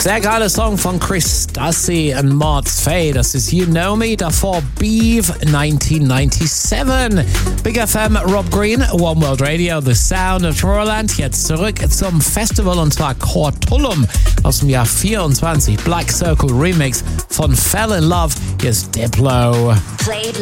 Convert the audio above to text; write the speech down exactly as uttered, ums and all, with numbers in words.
Sehr geiler Song von Chris Stassi und Mart's Faye. Das ist You Know Me, davor Beeve neunzehnhundertseven. Big F M, Rob Green, One World Radio, The Sound of Tomorrowland. Jetzt zurück zum Festival und zwar Cortullum aus dem Jahr vierundzwanzig. Black Circle Remix von Fell in Love. Hier ist Diplo. Played